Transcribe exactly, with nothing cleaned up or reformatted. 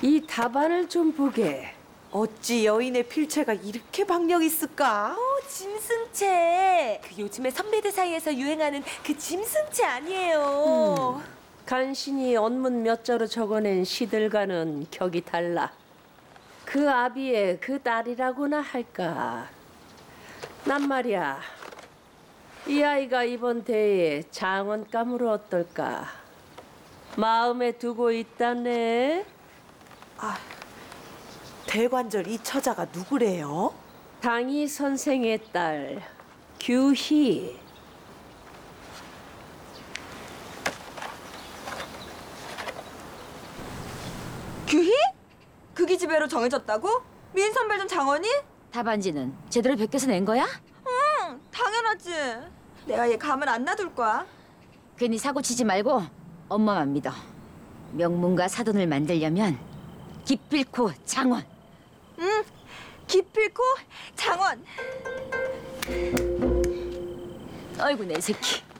이 답안을 좀 보게. 어찌 여인의 필체가 이렇게 박력 있을까? 어, 짐승체. 그 요즘에 선배들 사이에서 유행하는 그 짐승체 아니에요. 간신히 언문 몇 자로 적어낸 시들과는 격이 달라. 그 아비의 그 딸이라고나 할까. 난 말이야, 이 아이가 이번 대회에 장원감으로 어떨까 마음에 두고 있다네. 아, 대관절 이 처자가 누구래요? 당희 선생의 딸 규희. 규희? 그 기집애로 정해졌다고? 미인 선배전 장원이? 답안지는 제대로 베껴서 낸 거야? 응, 당연하지. 내가 얘 가만 안 놔둘 거야. 괜히 사고 치지 말고 엄마만 믿어. 명문가 사돈을 만들려면 기필코 장원. 응, 기필코 장원. 아이고 내 새끼.